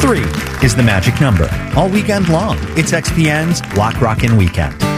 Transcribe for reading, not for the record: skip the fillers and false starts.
3 is the magic number. All weekend long, it's XPN's Lock Rockin' Weekend.